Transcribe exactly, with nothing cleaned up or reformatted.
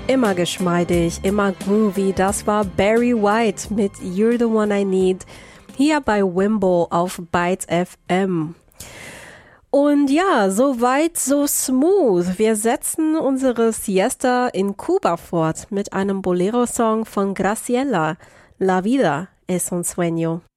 Immer geschmeidig, immer groovy. Das war Barry White mit You're the One I Need hier bei Wimbo auf Bytes F M. Und ja, so weit, so smooth. Wir setzen unsere Siesta in Kuba fort mit einem Bolero-Song von Graciela. La vida es un sueño.